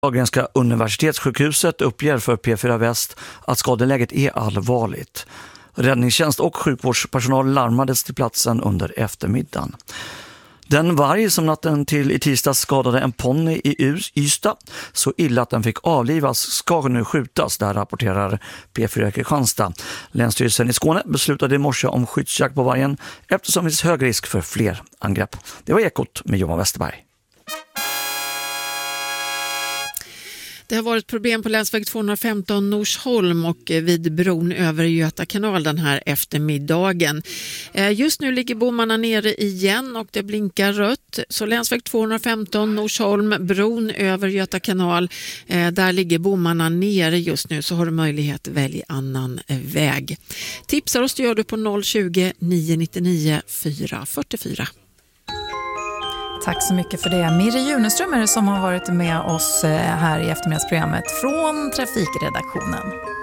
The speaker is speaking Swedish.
Sahlgrenska universitetssjukhuset uppger för P4 Väst att skadeläget är allvarligt. Räddningstjänst och sjukvårdspersonal larmades till platsen under eftermiddagen. Den varg som natten till i tisdags skadade en ponny i Ystad så illa att den fick avlivas ska nu skjutas, där rapporterar P4 Kristianstad. Länsstyrelsen i Skåne beslutade i morse om skyddsjakt på vargen eftersom det finns hög risk för fler angrepp. Det var Ekot med Johan Westerberg. Det har varit problem på länsväg 215 Norsholm och vid bron över Göta kanal den här eftermiddagen. Just nu ligger bommarna nere igen och det blinkar rött. Så länsväg 215 Norsholm, bron över Göta kanal, där ligger bommarna nere just nu, så har du möjlighet att välja annan väg. Tipsar oss gör du på 020 999 444. Tack så mycket för det. Mirre Juneström är det som har varit med oss här i eftermiddagsprogrammet från Trafikredaktionen.